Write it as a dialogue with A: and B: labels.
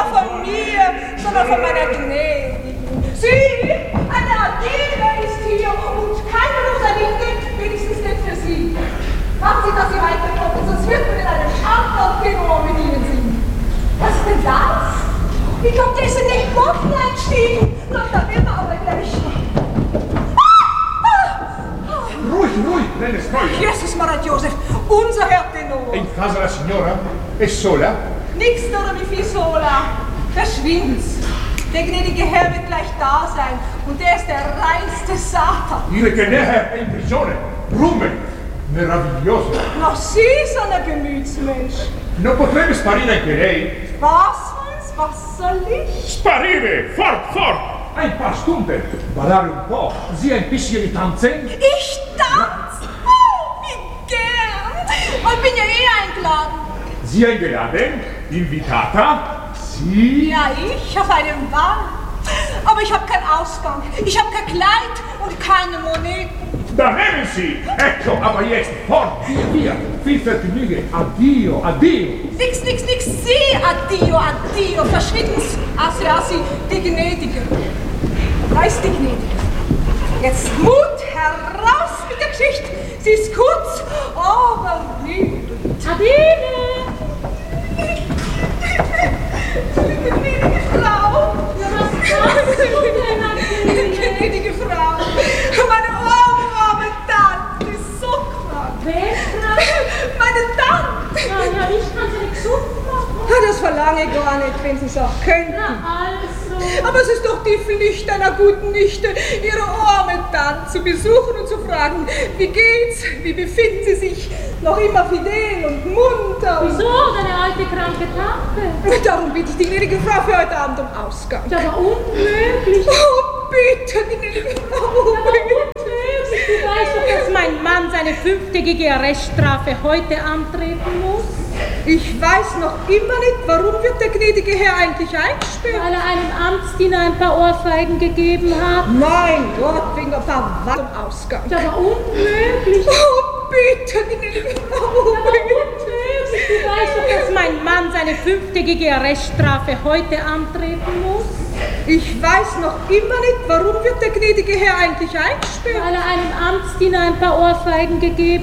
A: doch von mir, sondern von meiner Gnädigen. Sie, eine Adele ist hier und keine Rosaline, wenigstens nicht für Sie. Warten Sie, dass Sie weiterkommen, sonst wird man in einem anderen Tenor mit Ihnen singen. Was ist denn das? Ich glaube, der ist in den Boden eingestiegen. Doch, da will man aber gleich.
B: Ruhig, Rennes Fräulein.
A: Jesus Maria Josef, unser Herr Tenor.
B: In casa la signora? È sola?
A: Nix oder wie viel sola. Verschwind's. Der gnädige Herr wird gleich da sein und der ist der reinste Satan.
B: Dire che ne è in prigione. Rume. Meraviglioso.
A: Noch Sie, so ein Gemütsmensch.
B: Non potrebbe sparire anche lei?
A: Was soll ich?
B: Sparire! Fort! Ein paar Stunden. Ballare un po'. Sie ein bisschen tanzen?
A: Ich tanze? Oh, wie gern. Und bin ja eingeladen.
B: Sie eingeladen? Invitata? Sie?
A: Ja, ich auf einem Ball. Aber ich habe keinen Ausgang. Ich habe kein Kleid und keine Moneten.
B: Da nehmen Sie! Ecco, aber jetzt fort, via! Viel Vergnügen! Addio!
A: Nix, Sie, addio, verschwinden's. Assi, die Gnädige. Da ist die Gnädige. Jetzt Mut, heraus mit der Geschichte. Sie ist kurz, aber lieb.
C: Adele!
A: Die gnädige Frau.
C: Ja, was machst du denn, Adele?
A: Gnädige Frau. Meine arme Tante ist so krank.
C: Wer krank?
A: Meine Tante.
C: Ja, ich kann sie nicht gesund machen.
A: Das verlange ich gar nicht, wenn Sie es auch könnten.
C: Na also.
A: Aber es ist doch die Pflicht einer guten Nichte, ihre arme Tante zu besuchen und zu fragen, wie geht's, wie befinden Sie sich, noch immer fidel und munter.
C: Wieso, deine alte kranke Tante?
A: Darum bitte ich die gnädige Frau für heute Abend um Ausgang.
C: Das war unmöglich.
A: Oh, bitte, gnädige Frau.
C: Unmöglich. Du weißt doch, dass mein Mann seine 5-tägige Arreststrafe heute antreten muss.
A: Ich weiß noch immer nicht, warum wird der gnädige Herr eigentlich eingesperrt?
C: Weil er einem Amtsdiener ein paar Ohrfeigen gegeben hat.
A: Mein Gott, wegen ein paar Watt zum Ausgang.
C: Das war unmöglich.
A: Oh, bitte, gnädige Frau.
C: Das war unmöglich. Du weißt doch, dass mein Mann seine 5-tägige Arreststrafe heute antreten muss.
A: Ich weiß noch immer nicht, warum wird der gnädige Herr eigentlich eingesperrt?
C: Weil er einem Amtsdiener ein paar Ohrfeigen gegeben